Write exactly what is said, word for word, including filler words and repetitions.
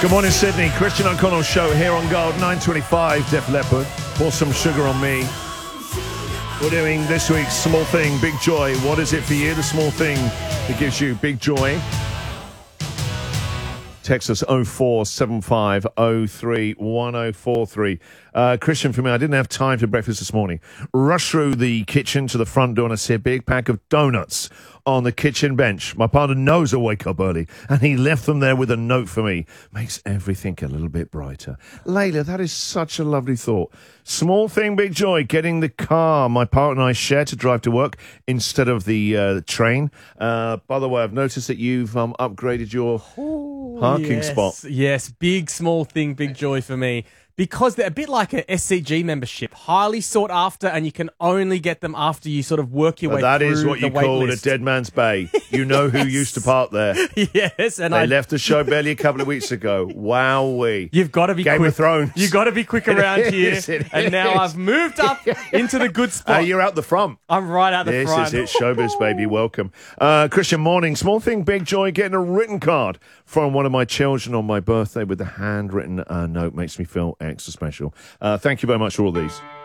Good morning, Sydney. Christian O'Connell show here on Gold nine twenty-five. Def Leppard. Pour some sugar on me. We're doing this week's small thing, big joy. What is it for you? The small thing that gives you big joy. Text us oh four seven five oh three one oh four three. Uh, Christian, for me, I didn't have time for breakfast this morning. Rushed through the kitchen to the front door and I see a big pack of donuts on the kitchen bench. My partner knows I wake up early and he left them there with a note for me. Makes everything a little bit brighter. Layla, that is such a lovely thought. Small thing, big joy. Getting the car my partner and I share to drive to work instead of the uh, train. Uh, by the way, I've noticed that you've um, upgraded your Ooh, parking yes, spot. Yes, big small thing, big joy for me. Because they're a bit like a S C G membership, highly sought after, and you can only get them after you sort of work your Well, way that through is what the you wait call list. a dead man's bay. You know who used to park there. Yes, and They I left the show barely a couple of weeks ago. Wowee. You've got to be Game quick. of Thrones. You've got to be quick around It here. is, it and now is. I've moved up into the good Uh, spot. you're out the front. I'm right out the This front. is it, showbiz, baby. Welcome. Uh, Christian, morning. Small thing, big joy. Getting a written card from one of my children on my birthday with a handwritten uh, note makes me feel extra special. Uh, thank you very much for all these.